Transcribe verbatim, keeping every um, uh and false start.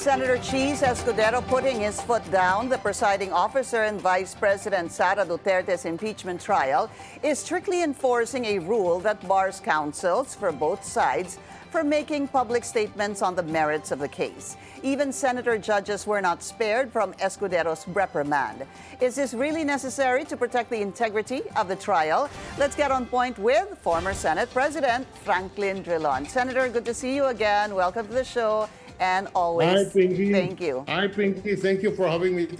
Senator Cheese Escudero putting his foot down. The presiding officer in Vice President Sara Duterte's impeachment trial is strictly enforcing a rule that bars counsels for both sides from making public statements on the merits of the case. Even senator judges were not spared from Escudero's reprimand. Is this really necessary to protect the integrity of the trial? Let's get on point with former Senate President Franklin Drilon. Senator, good to see you again. Welcome to the show. And always, Hi, Pinky. thank you. Hi, Pinky. Thank you for having me